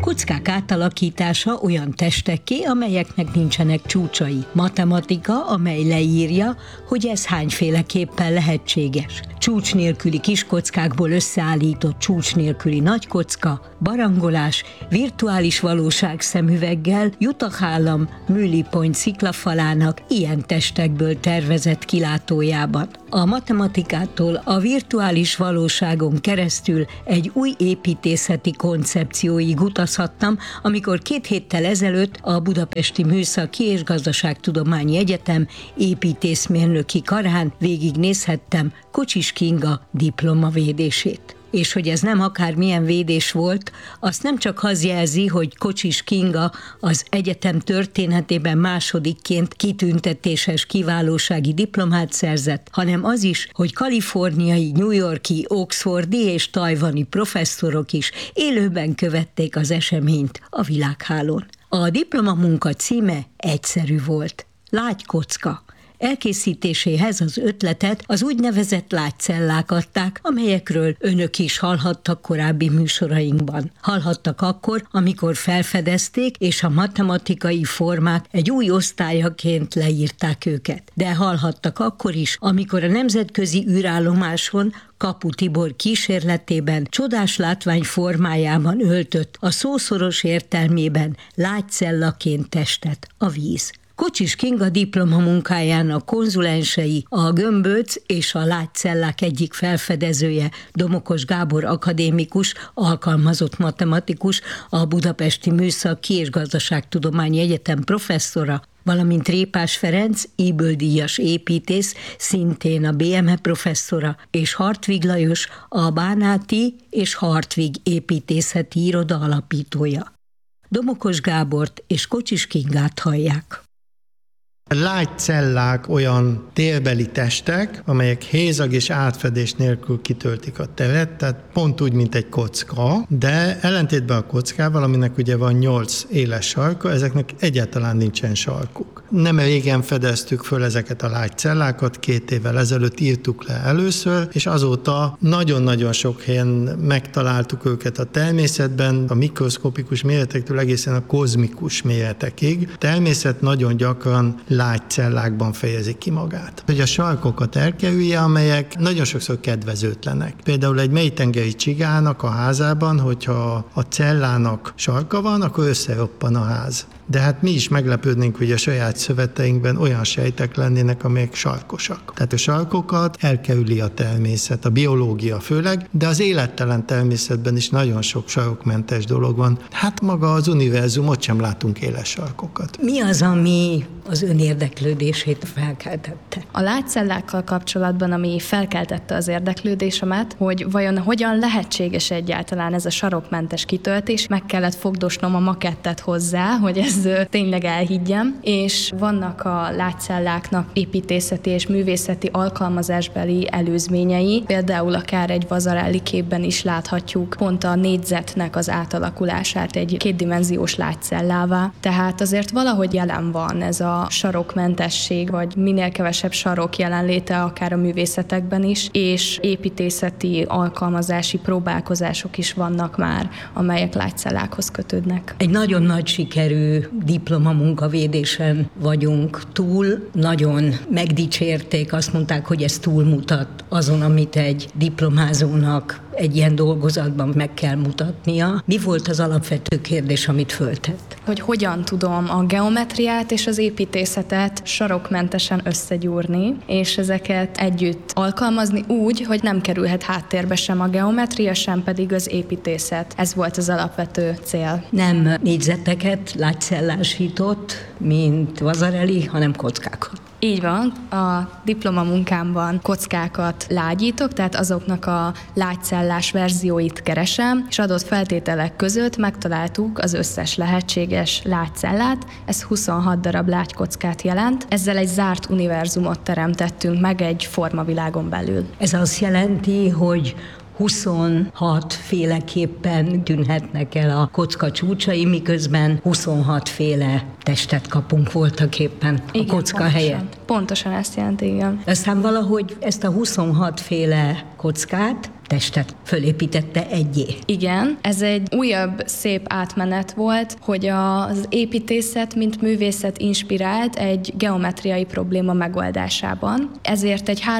kockák átalakítása olyan testekké, amelyeknek nincsenek csúcsai. Matematika, amely leírja, hogy ez hányféleképpen lehetséges. Csúcs nélküli kiskockákból összeállított csúcs nélküli nagykocka, barangolás, virtuális valóság szemüveggel, Utah-állam Mülly Point sziklafalának ilyen testekből tervezett kilátójában. A matematikától a virtuális valóságon keresztül egy új építészeti koncepcióig utazhattam, amikor 2 héttel ezelőtt a Budapesti Műszaki és Gazdaságtudományi Egyetem építészmérnöki karán végignézhettem Kocsis Kinga diplomavédését. És hogy ez nem akármilyen védés volt, azt nem csak az jelzi, hogy Kocsis Kinga az egyetem történetében másodikként kitüntetéses kiválósági diplomát szerzett, hanem az is, hogy kaliforniai, New Yorki, oxfordi és tajvani professzorok is élőben követték az eseményt a világhálón. A diplomamunka címe egyszerű volt: Lágykocka. Elkészítéséhez az ötletet az úgynevezett lágycellák adták, amelyekről önök is hallhattak korábbi műsorainkban. Hallhattak akkor, amikor felfedezték, és a matematikai formák egy új osztályaként leírták őket. De hallhattak akkor is, amikor a nemzetközi űrállomáson Kapu Tibor kísérletében csodás látvány formájában öltött, a szószoros értelmében lágycellaként testet a víz. Kocsis Kinga diplomamunkájának konzulensei a gömböc és a lágycellák egyik felfedezője, Domokos Gábor akadémikus, alkalmazott matematikus, a Budapesti Műszaki és Gazdaságtudományi Egyetem professzora, valamint Répás Ferenc, Ybl-díjas építész, szintén a BME professzora, és Hartwig Lajos, a Bánáti és Hartwig építészeti iroda alapítója. Domokos Gábort és Kocsis Kingát hallják. Lágycellák olyan térbeli testek, amelyek hézag és átfedés nélkül kitöltik a teret, tehát pont úgy, mint egy kocka, de ellentétben a kockával, aminek ugye van 8 éles sarka, ezeknek egyáltalán nincsen sarkuk. Nem régen fedeztük föl ezeket a lágycellákat, 2 évvel ezelőtt írtuk le először, és azóta nagyon-nagyon sok helyen megtaláltuk őket a természetben, a mikroszkopikus méretektől egészen a kozmikus méretekig. Természet nagyon gyakran lágycellákban fejezi ki magát. Hogy a sarkokat elkerülje, amelyek nagyon sokszor kedvezőtlenek. Például egy mélytengeri csigának a házában, hogyha a cellának sarka van, akkor összeroppan a ház. De hát mi is meglepődnénk, hogy a saját szöveteinkben olyan sejtek lennének, amelyek sarkosak. Tehát a sarkokat elkerüli a természet, a biológia főleg, de az élettelen természetben is nagyon sok sarokmentes dolog van. Hát maga az univerzum, ott sem látunk éles sarkokat. Mi az, ami az ön érdeklődését felkeltette? A lágycellákkal kapcsolatban, ami felkeltette az érdeklődésemet, hogy vajon hogyan lehetséges egyáltalán ez a sarokmentes kitöltés, meg kellett fogdosnom a makettet hozzá, hogy ez tényleg elhiggyem, és vannak a lágycelláknak építészeti és művészeti alkalmazásbeli előzményei, például akár egy Vasarely képben is láthatjuk pont a négyzetnek az átalakulását egy kétdimenziós lágycellává, tehát azért valahogy jelen van ez a sarokmentesség, vagy minél kevesebb sarok jelenléte akár a művészetekben is, és építészeti alkalmazási próbálkozások is vannak már, amelyek lágycellákhoz kötődnek. Egy nagyon nagy sikerű diplomamunkavédésen vagyunk túl, nagyon megdicsérték, azt mondták, hogy ez túlmutat azon, amit egy diplomázónak egy ilyen dolgozatban meg kell mutatnia. Mi volt az alapvető kérdés, amit föltett? Hogy hogyan tudom a geometriát és az építészetet sarokmentesen összegyúrni, és ezeket együtt alkalmazni úgy, hogy nem kerülhet háttérbe sem a geometria, sem pedig az építészet. Ez volt az alapvető cél. Nem négyzeteket lágycellásított, mint Vasarely, hanem kockákat. Így van, a diplomamunkámban kockákat lágyítok, tehát azoknak a lágycellás verzióit keresem, és adott feltételek között megtaláltuk az összes lehetséges lágycellát, ez 26 darab lágykockát jelent, ezzel egy zárt univerzumot teremtettünk meg egy formavilágon belül. Ez azt jelenti, hogy 26 féleképpen tűnhetnek el a kocka csúcsai, miközben 26 féle testet kapunk voltaképpen a kocka helyett. Pontosan ezt jelenti, igen. Aztán valahogy ezt a 26 féle kockát, testet fölépítette egyé. Igen, ez egy újabb szép átmenet volt, hogy az építészet, mint művészet inspirált egy geometriai probléma megoldásában. Ezért egy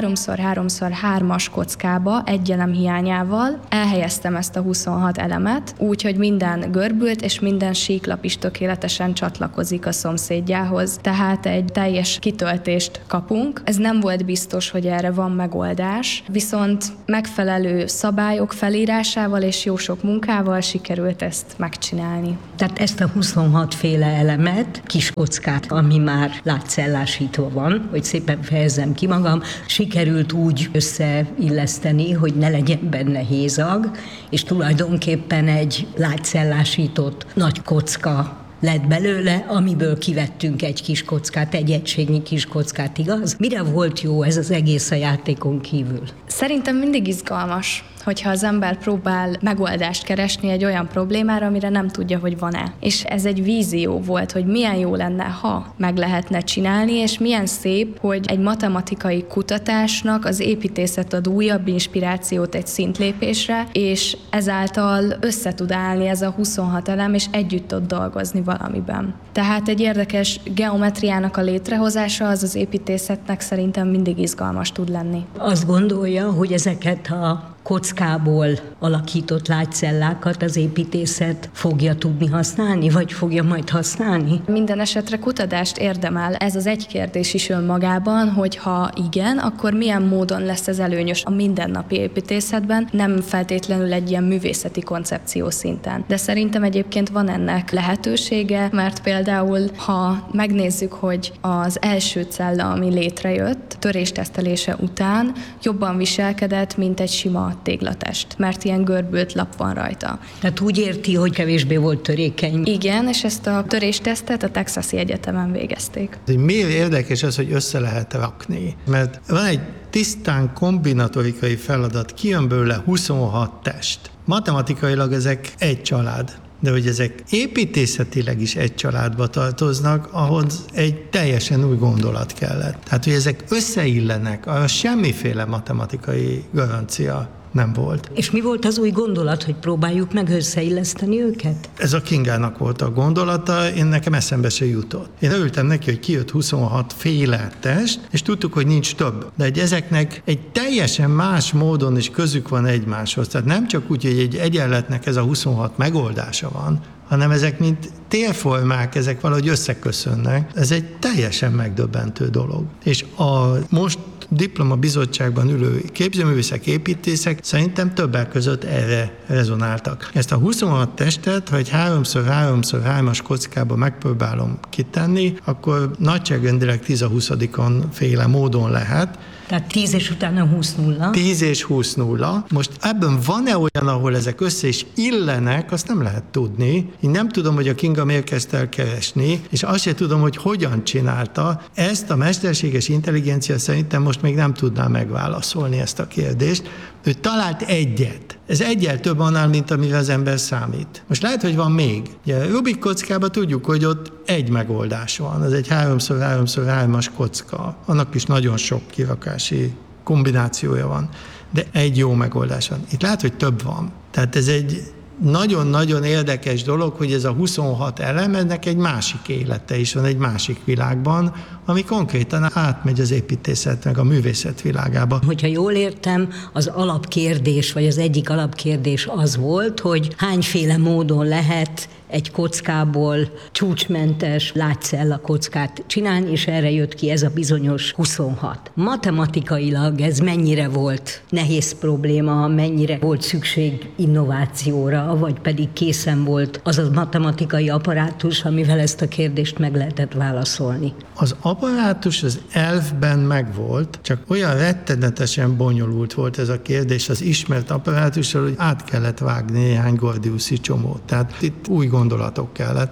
3x3x3-as kockába egy elem hiányával elhelyeztem ezt a 26 elemet, úgyhogy minden görbült, és minden síklap is tökéletesen csatlakozik a szomszédjához. Tehát egy teljes kitöltést kapunk. Ez nem volt biztos, hogy erre van megoldás, viszont megfelelő szabályok felírásával és jó sok munkával sikerült ezt megcsinálni. Tehát ezt a 26 féle elemet, kis kockát, ami már látszellásítva van, hogy szépen fejezzem ki magam, sikerült úgy összeilleszteni, hogy ne legyen benne hézag, és tulajdonképpen egy látszellásított nagy kocka lett belőle, amiből kivettünk egy kis kockát, egy egységnyi kis kockát, igaz? Mire volt jó ez az egész a játékon kívül? Szerintem mindig izgalmas, hogyha az ember próbál megoldást keresni egy olyan problémára, amire nem tudja, hogy van-e. És ez egy vízió volt, hogy milyen jó lenne, ha meg lehetne csinálni, és milyen szép, hogy egy matematikai kutatásnak az építészet ad újabb inspirációt egy szintlépésre, és ezáltal össze tud állni ez a 26 elem, és együtt tud dolgozni valamiben. Tehát egy érdekes geometriának a létrehozása az építészetnek szerintem mindig izgalmas tud lenni. Azt gondolja, hogy ezeket a kockából alakított lágycellákat az építészet fogja tudni használni, vagy fogja majd használni? Minden esetre kutatást érdemel. Ez az egy kérdés is önmagában, hogy ha igen, akkor milyen módon lesz ez előnyös a mindennapi építészetben, nem feltétlenül egy ilyen művészeti koncepció szinten. De szerintem egyébként van ennek lehetősége, mert például, ha megnézzük, hogy az első cella, ami létrejött, töréstesztelése után jobban viselkedett, mint egy sima téglatest, mert ilyen görbült lap van rajta. Tehát úgy érti, hogy kevésbé volt törékeny. Igen, és ezt a töréstesztet a Texasi Egyetemen végezték. Miért érdekes az, hogy össze lehet rakni? Mert van egy tisztán kombinatorikai feladat, kijön belőle 26 test. Matematikailag ezek egy család. De hogy ezek építészetileg is egy családba tartoznak, ahhoz egy teljesen új gondolat kellett. Tehát, hogy ezek összeillenek, arra semmiféle matematikai garancia nem volt. És mi volt az új gondolat, hogy próbáljuk meg összeilleszteni őket? Ez a Kingának volt a gondolata, én nekem eszembe se jutott. Én örültem neki, hogy kijött 26 féle test, és tudtuk, hogy nincs több. De ezeknek egy teljesen más módon is közük van egymáshoz. Tehát nem csak úgy, hogy egy egyenletnek ez a 26 megoldása van, hanem ezek mint térformák, ezek valahogy összeköszönnek. Ez egy teljesen megdöbbentő dolog. És a most diplomabizottságban ülő képzőművészek, építészek szerintem többek között erre rezonáltak. Ezt a 26 testet, ha egy 3x3x3-as kockába megpróbálom kitenni, akkor nagyságrendileg 10-20 féle módon lehet. Tehát 10 és utána 20-0. 10 és 20-0. Most ebben van-e olyan, ahol ezek össze is illenek, azt nem lehet tudni. Én nem tudom, hogy a Kinga miért kezdte el keresni, és azt sem tudom, hogy hogyan csinálta. Ezt a mesterséges intelligencia szerintem most még nem tudná megválaszolni ezt a kérdést. Ő talált egyet. Ez egyel több annál, mint amire az ember számít. Most lehet, hogy van még. Ugye Rubik kockában tudjuk, hogy ott egy megoldás van. Ez egy 3x3x3-as kocka. Annak is nagyon sok kirakási kombinációja van. De egy jó megoldás van. Itt lehet, hogy több van. Tehát ez egy nagyon-nagyon érdekes dolog, hogy ez a 26 elem, ennek egy másik élete is van, egy másik világban, ami konkrétan átmegy az építészet meg a művészet világába. Hogyha jól értem, az alapkérdés, vagy az egyik alapkérdés az volt, hogy hányféle módon lehet egy kockából csúcsmentes látszella kockát csinálni, és erre jött ki ez a bizonyos 26. Matematikailag ez mennyire volt nehéz probléma, mennyire volt szükség innovációra, vagy pedig készen volt az a matematikai apparátus, amivel ezt a kérdést meg lehetett válaszolni? Az apparátus az elfben megvolt, csak olyan rettenetesen bonyolult volt ez a kérdés az ismert apparátussal, hogy át kellett vágni néhány gordiuszi csomót. Tehát itt új gondolatok kellettek.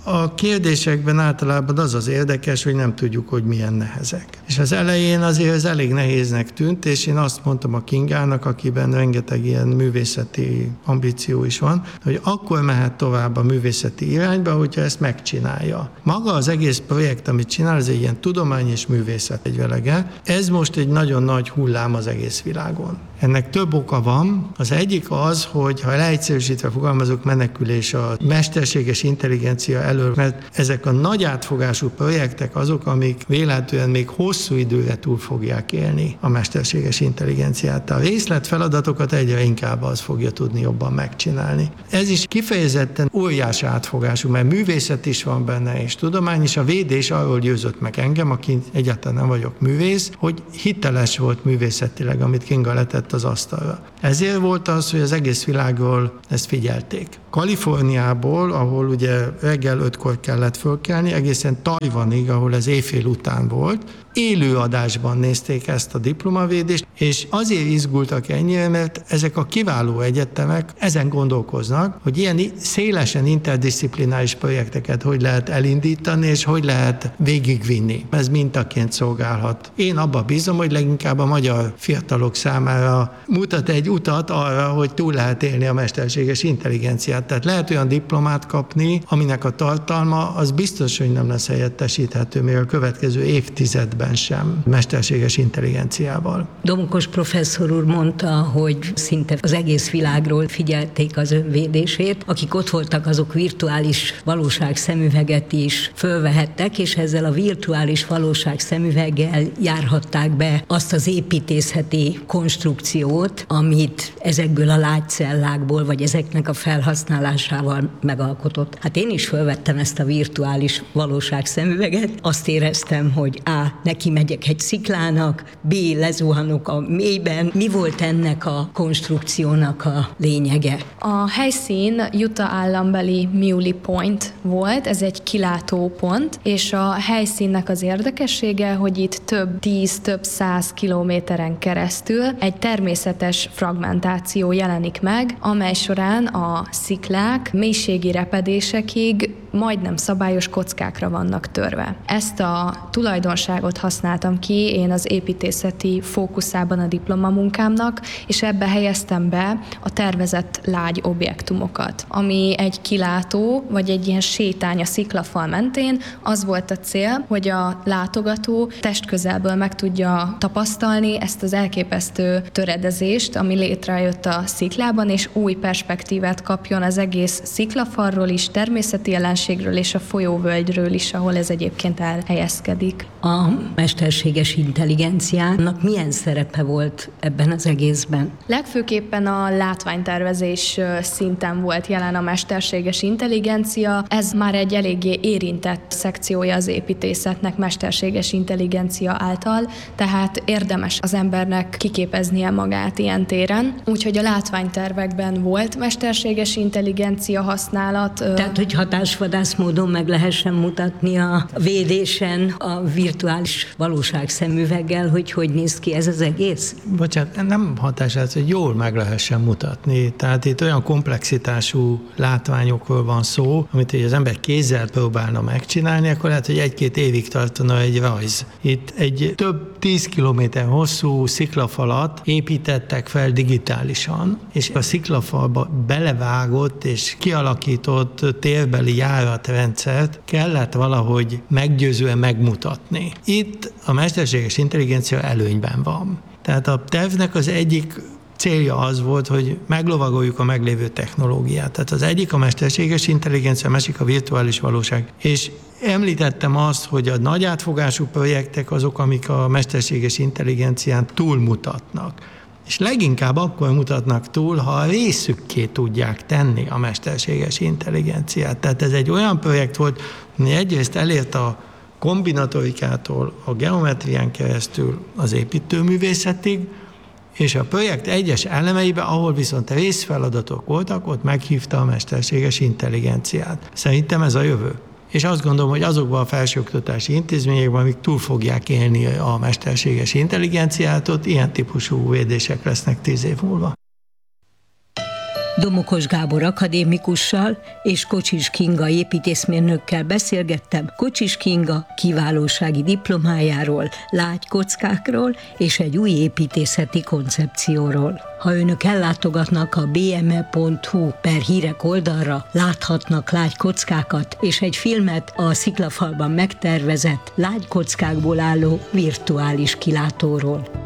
A kérdésekben általában az az érdekes, hogy nem tudjuk, hogy milyen nehezek. És az elején azért ez elég nehéznek tűnt, és én azt mondtam a Kingának, akiben rengeteg ilyen művészeti ambíció is van, hogy akkor mehet tovább a művészeti irányba, hogyha ezt megcsinálja. Maga az egész projekt, amit csinál, ez egy ilyen tudomány és művészet egyvelege. Ez most egy nagyon nagy hullám az egész világon. Ennek több oka van. Az egyik az, hogy ha leegyszerűsítve fogalmazok, menekülés a mesterséges intelligencia elől, mert ezek a nagy átfogású projektek azok, amik véletlenül még hosszú időre túl fogják élni a mesterséges intelligenciát. A részletfeladatokat egyre inkább az fogja tudni jobban megcsinálni. Ez is kifejezetten óriási átfogású, mert művészet is van benne, és tudomány is. A védés arról győzött meg engem, aki egyáltalán nem vagyok művész, hogy hiteles volt művészetileg, amit Kinga letett az asztalra. Ezért volt az, hogy az egész világról ezt figyelték. Kaliforniából, ahol ugye reggel 5-kor kellett fölkelni, egészen Tajvanig, ahol ez éjfél után volt, élő adásban nézték ezt a diplomavédést, és azért izgultak ennyire, mert ezek a kiváló egyetemek ezen gondolkoznak, hogy ilyen szélesen interdisziplináris projekteket hogy lehet elindítani, és hogy lehet végigvinni. Ez mintaként szolgálhat. Én abban bízom, hogy leginkább a magyar fiatalok számára mutat egy utat arra, hogy túl lehet élni a mesterséges intelligenciát. Tehát lehet olyan diplomát kapni, aminek a tartalma az biztos, hogy nem lesz helyettesíthető még a következő évtizedben sem mesterséges intelligenciával. Domokos professzor úr mondta, hogy szinte az egész világról figyelték az önvédését. Akik ott voltak, azok virtuális valóságszemüveget is fölvehettek, és ezzel a virtuális valóságszemüveggel járhatták be azt az építészeti konstrukciót, amit ezekből a lágycellákból, vagy ezeknek a felhasználásával megalkotott. Hát én is fölvettem ezt a virtuális valóságszemüveget. Azt éreztem, hogy neki megyek egy sziklának, B, lezuhanok a mélyben. Mi volt ennek a konstrukciónak a lényege? A helyszín Utah állambeli Muley Point volt, ez egy kilátópont, és a helyszínnek az érdekessége, hogy itt több 100 kilométeren keresztül egy természetes fragmentáció jelenik meg, amely során a sziklák mélységi repedésekig majdnem szabályos kockákra vannak törve. Ezt a tulajdonságot használtam ki én az építészeti fókuszában a diplomamunkámnak, és ebbe helyeztem be a tervezett lágy objektumokat, ami egy kilátó, vagy egy ilyen sétány a sziklafal mentén. Az volt a cél, hogy a látogató testközelből meg tudja tapasztalni ezt az elképesztő töredezést, ami létrejött a sziklában, és új perspektívát kapjon az egész sziklafalról is, természeti jelenségről és a folyóvölgyről is, ahol ez egyébként elhelyezkedik. A mesterséges intelligenciának milyen szerepe volt ebben az egészben? Legfőképpen a látványtervezés szinten volt jelen a mesterséges intelligencia. Ez már egy eléggé érintett szekciója az építészetnek mesterséges intelligencia által, tehát érdemes az embernek kiképeznie magát ilyen téren. Úgyhogy a látványtervekben volt mesterséges intelligencia használat. Tehát, hogy hatásvadász módon meg lehessen mutatni a védésen a virtuális valóságszemüveggel, hogy néz ki ez az egész? Bocsánat, nem hatását, hogy jól meg lehessen mutatni. Tehát itt olyan komplexitású látványokról van szó, amit az ember kézzel próbálna megcsinálni, akkor lehet, hogy 1-2 évig tartana egy rajz. Itt egy több 10 kilométer hosszú sziklafalat építettek fel digitálisan, és a sziklafalba belevágott és kialakított térbeli járatrendszert kellett valahogy meggyőzően megmutatni. Itt a mesterséges intelligencia előnyben van. Tehát a tervnek az egyik célja az volt, hogy meglovagoljuk a meglévő technológiát. Tehát az egyik a mesterséges intelligencia, a másik a virtuális valóság. És említettem azt, hogy a nagy átfogású projektek azok, amik a mesterséges intelligencián túlmutatnak. És leginkább akkor mutatnak túl, ha a részükké tudják tenni a mesterséges intelligenciát. Tehát ez egy olyan projekt volt, ami egyrészt elért a kombinatorikától, a geometrián keresztül az építőművészetig, és a projekt egyes elemeibe, ahol viszont részfeladatok voltak, ott meghívta a mesterséges intelligenciát. Szerintem ez a jövő. És azt gondolom, hogy azokban a felsőoktatási intézményekben, amik túl fogják élni a mesterséges intelligenciát, ott ilyen típusú védések lesznek 10 év múlva. Domokos Gábor akadémikussal és Kocsis Kinga építészmérnökkel beszélgettem Kocsis Kinga kiválósági diplomájáról, lágykockákról és egy új építészeti koncepcióról. Ha önök ellátogatnak a bme.hu/hírek oldalra, láthatnak lágykockákat és egy filmet a sziklafalban megtervezett lágykockákból álló virtuális kilátóról.